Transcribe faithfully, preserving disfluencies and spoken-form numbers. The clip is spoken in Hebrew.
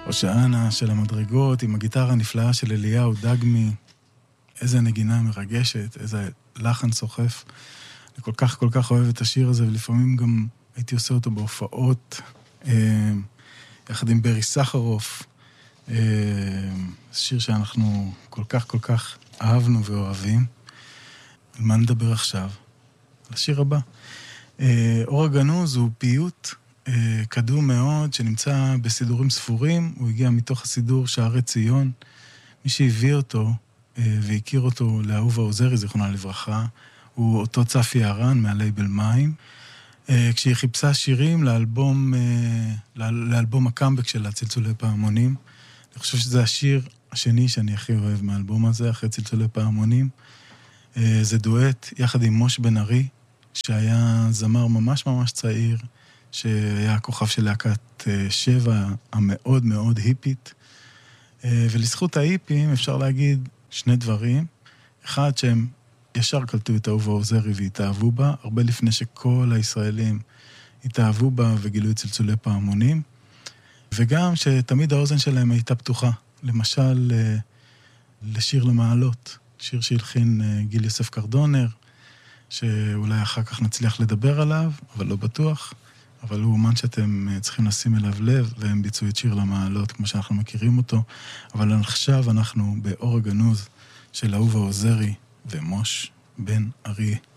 הושענא של המדרגות, עם הגיטרה הנפלאה של אליהו דגמי. איזה נגינה מרגשת, איזה לחן סוחף. אני כל כך כל כך אוהב את השיר הזה, ולפעמים גם הייתי עושה אותו בהופעות, אה, יחד עם ברי סחרוף. אה, שיר שאנחנו כל כך כל כך אהבנו ואוהבים. על מה נדבר עכשיו? על השיר הבא. אה, אור הגנוז הוא פיוט אה, קדום מאוד, שנמצא בסידורים ספורים. הוא הגיע מתוך הסידור שערי ציון. מי שהביא אותו אה, והכיר אותו לאהובה עוזרי, זיכרונה לברכה, הוא אותו צפי הרן מהלייבל מים. אה, כשהיא חיפשה שירים לאלבום, אה, לאלבום הקאמבק של הצלצולי פעמונים. אני חושב שזה השיר השני שאני הכי אוהב מהאלבום הזה, אחרי צלצולי פעמונים. אה, זה דואט יחד עם מוש בן ארי, שהיה זמר ממש ממש צעיר, שהיה הכוכב של להקת שבע המאוד מאוד היפית. ולזכות ההיפים אפשר להגיד שני דברים. אחד, שהם ישר קלטו את אהובה עוזרי והתאהבו בה, הרבה לפני שכל הישראלים התאהבו בה וגילו את צלצולי פעמונים. וגם שתמיד האוזן שלהם הייתה פתוחה. למשל, לשיר למעלות, שיר שהלחין גיל יוסף קרדונר, שאולי אחר כך נצליח לדבר עליו, אבל לא בטוח. אבל הוא אומן שאתם צריכים לשים אליו לב, והם ביצעו את שיר למעלות, כמו שאנחנו מכירים אותו. אבל עכשיו אנחנו באור הגנוז של אהובה עוזרי ומוש בן ארי.